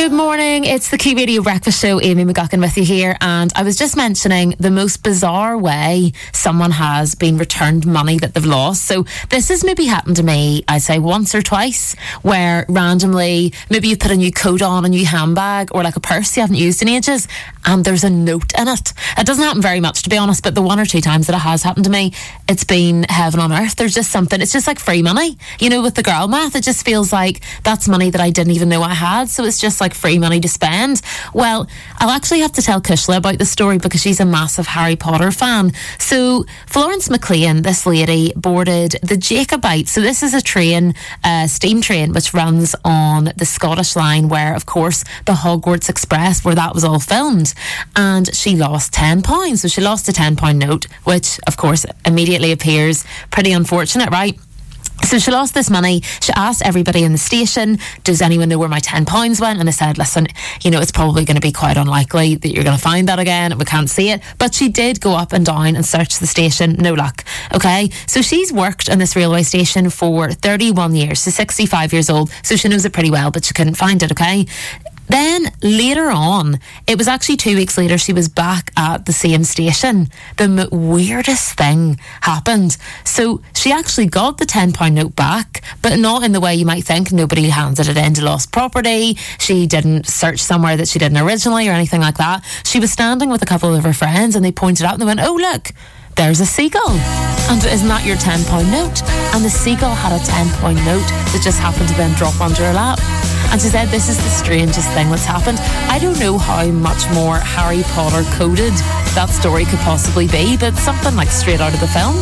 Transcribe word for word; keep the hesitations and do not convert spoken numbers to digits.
Good morning, it's the Key Radio Breakfast Show. Amy McGuckin with you here, and I was just mentioning the most bizarre way someone has been returned money that they've lost. So this has maybe happened to me, I'd say once or twice, where randomly maybe you put a new coat on, a new handbag, or like a purse you haven't used in ages, and there's a note in it. It doesn't happen very much, to be honest, but the one or two times that it has happened to me, it's been heaven on earth. There's just something, it's just like free money. You know, with the girl math, it just feels like that's money that I didn't even know I had, so it's just like free money to spend. Well, I'll actually have to tell Kushla about the story because she's a massive Harry Potter fan. So Florence McLean, this lady, boarded the Jacobite. So this is a train, a steam train, which runs on the Scottish line where, of course, the Hogwarts Express, where that was all filmed. And she lost ten pounds. So she lost a ten pound note, which, of course, immediately appears pretty unfortunate, right? So she lost this money. She asked everybody in the station, does anyone know where my ten pounds went? And they said, listen, you know, it's probably going to be quite unlikely that you're going to find that again. We can't see it. But she did go up and down and search the station. No luck. Okay. So she's worked in this railway station for thirty-one years. She's sixty-five years old. So she knows it pretty well, but she couldn't find it. Okay. Then later on, it was actually two weeks later, she was back at the same station. The m- weirdest thing happened. So she actually got the ten pound note back, but not in the way you might think. Nobody handed it in to lost property. She didn't search somewhere that she didn't originally or anything like that. She was standing with a couple of her friends and they pointed out and they went, oh, look, there's a seagull. And isn't that your ten pound note? And the seagull had a ten pound note that just happened to then drop onto her lap. And she said, this is the strangest thing that's happened. I don't know how much more Harry Potter coded that story could possibly be, but something like straight out of the film.